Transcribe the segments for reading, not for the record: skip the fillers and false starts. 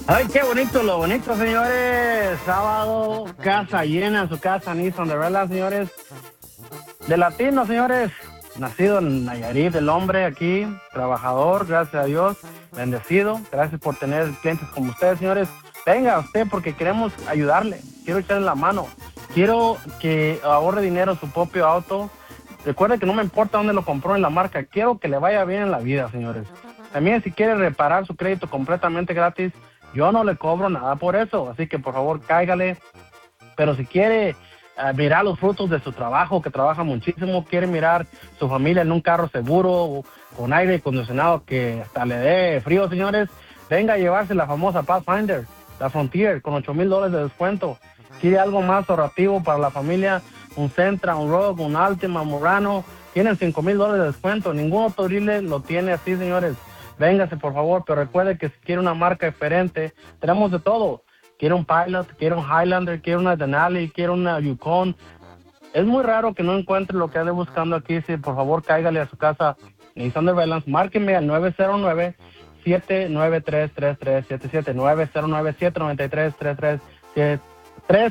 Ay, qué bonito, lo bonito, señores. Sábado, casa llena, su casa Nissan de verdad, señores. De latino, señores. Nacido en Nayarit, el hombre aquí, trabajador, gracias a Dios, bendecido. Gracias por tener clientes como ustedes, señores. Venga usted porque queremos ayudarle. Quiero echarle la mano. Quiero que ahorre dinero en su propio auto. Recuerde que no me importa dónde lo compró en la marca. Quiero que le vaya bien en la vida, señores. También si quiere reparar su crédito completamente gratis, yo no le cobro nada por eso. Así que por favor cáigale. Pero si quiere mirar los frutos de su trabajo, que trabaja muchísimo, quiere mirar su familia en un carro seguro, con aire acondicionado que hasta le dé frío, señores, venga a llevarse la famosa Pathfinder, la Frontier, con $8,000 de descuento. Quiere algo más ahorrativo para la familia, un Sentra, un Rogue, un Altima, un Murano, tienen $5,000 de descuento. Ningún autorile lo tiene así, señores. Véngase, por favor, pero recuerde que si quiere una marca diferente, tenemos de todo. Quiere un Pilot, quiere un Highlander, quiere una Denali, quiere una Yukon. Es muy raro que no encuentre lo que ande buscando aquí. Si por favor cáigale a su casa Nissan de Balance, márqueme al 909-793-3377, 909-793-3373,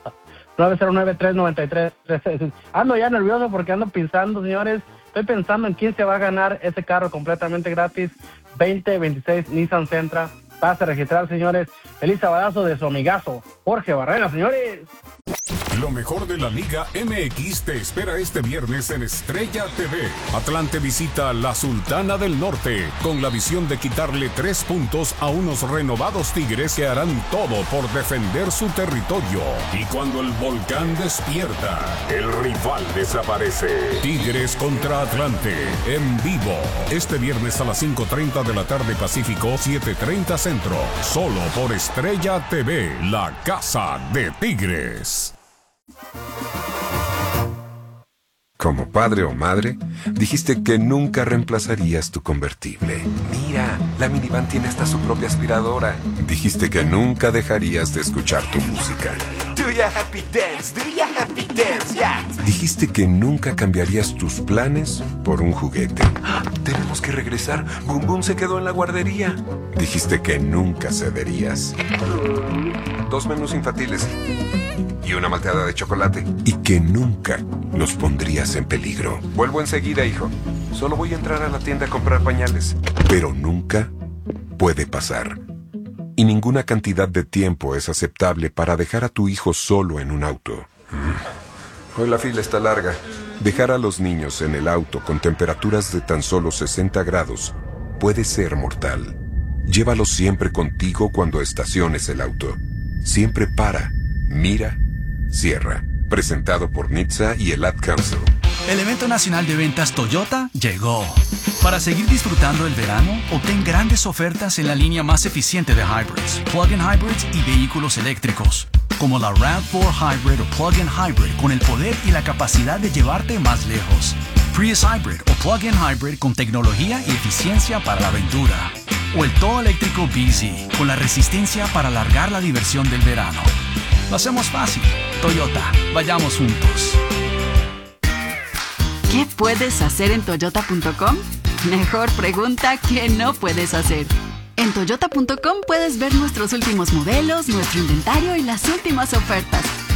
909-393-3377. Ando ya nervioso porque ando pensando, señores, estoy pensando en quién se va a ganar ese carro completamente gratis, 2026 Nissan Sentra. Pase a registrar, señores. Feliz sabadazo de su amigazo, Jorge Barrera, señores. Lo mejor de la Liga MX te espera este viernes en Estrella TV. Atlante visita la Sultana del Norte con la visión de quitarle 3 puntos a unos renovados Tigres que harán todo por defender su territorio. Y cuando el volcán despierta, el rival desaparece. Tigres contra Atlante en vivo. Este viernes a las 5:30 de la tarde Pacífico, 7:30 Centro. Solo por Estrella TV, la casa de Tigres. Como padre o madre, dijiste que nunca reemplazarías tu convertible. Mira, la minivan tiene hasta su propia aspiradora. Dijiste que nunca dejarías de escuchar tu música. Do ya happy dance, yeah. Dijiste que nunca cambiarías tus planes por un juguete. Tenemos que regresar. Boom Boom se quedó en la guardería. Dijiste que nunca cederías. 2 menús infantiles y una malteada de chocolate. Y que nunca los pondrías en peligro. Vuelvo enseguida, hijo. Solo voy a entrar a la tienda a comprar pañales. Pero nunca puede pasar. Y ninguna cantidad de tiempo es aceptable para dejar a tu hijo solo en un auto. Hoy la fila está larga. Dejar a los niños en el auto con temperaturas de tan solo 60 grados puede ser mortal. Llévalos siempre contigo cuando estaciones el auto. Siempre para, mira, cierra. Presentado por NHTSA y el Ad Council. El evento nacional de ventas Toyota llegó. Para seguir disfrutando el verano, obtén grandes ofertas en la línea más eficiente de hybrids, plug-in hybrids y vehículos eléctricos, como la RAV4 Hybrid o plug-in hybrid con el poder y la capacidad de llevarte más lejos. Prius Hybrid o plug-in hybrid con tecnología y eficiencia para la aventura. O el todo eléctrico BZ con la resistencia para alargar la diversión del verano. Lo hacemos fácil. Toyota, vayamos juntos. ¿Qué puedes hacer en Toyota.com? Mejor pregunta ¿qué no puedes hacer? En Toyota.com puedes ver nuestros últimos modelos, nuestro inventario y las últimas ofertas.